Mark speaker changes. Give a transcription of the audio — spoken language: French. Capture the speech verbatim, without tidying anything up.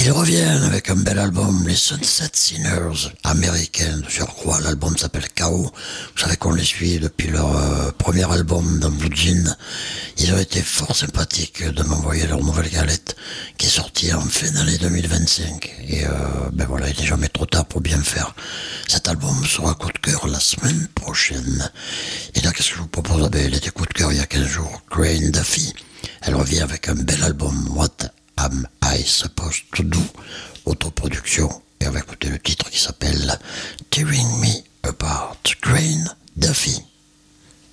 Speaker 1: Ils reviennent avec un bel album, les Sunset Sinners, américains de surcroît. L'album s'appelle K O. Vous savez qu'on les suit depuis leur euh, premier album dans Blue Jean. Ils ont été fort sympathiques de m'envoyer leur nouvelle galette qui est sortie en fin d'année deux mille vingt-cinq. Et euh, ben voilà, il n'est jamais trop tard pour bien faire. Cet album sera coup de cœur la semaine prochaine. Et là, qu'est-ce que je vous propose? Ah ben, il était coup de cœur il y a quinze jours. Grain Duffy. Elle revient avec un bel album, What